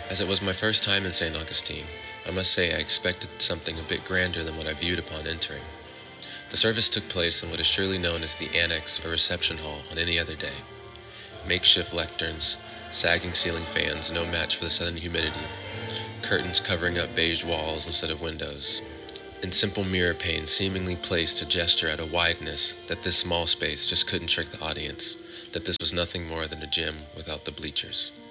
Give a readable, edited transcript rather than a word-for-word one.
As it was my first time in St. Augustine, I must say I expected something a bit grander than what I viewed upon entering. The service took place in what is surely known as the annex or reception hall on any other day. Makeshift lecterns, sagging ceiling fans, no match for the southern humidity, curtains covering up beige walls instead of windows, and simple mirror panes seemingly placed to gesture at a wideness that this small space just couldn't trick the audience, that this was nothing more than a gym without the bleachers.